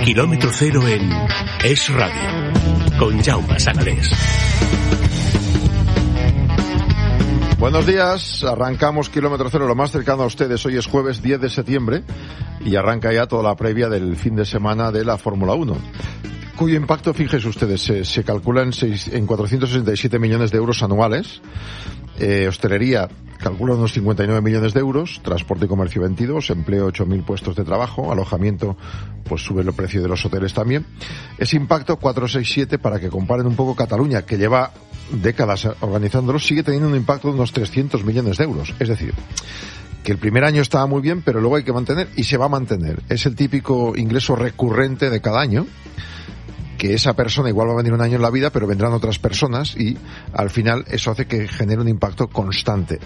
Kilómetro Cero en Es Radio, con Jaume Sagalés. Buenos días, arrancamos Kilómetro Cero, lo más cercano a ustedes. Hoy es jueves 10 de septiembre y arranca ya toda la previa del fin de semana de la Fórmula 1, cuyo impacto, fíjense ustedes, se calcula en 467 millones de euros anuales. Hostelería calcula unos 59 millones de euros, transporte y comercio 22, empleo 8.000 puestos de trabajo, alojamiento, pues sube el precio de los hoteles también. Ese impacto 467, para que comparen un poco, Cataluña, que lleva décadas organizándolo, sigue teniendo un impacto de unos 300 millones de euros. Es decir, que el primer año estaba muy bien, pero luego hay que mantener, y se va a mantener. Es el típico ingreso recurrente de cada año, que esa persona igual va a venir un año en la vida, pero vendrán otras personas y al final eso hace que genere un impacto constante.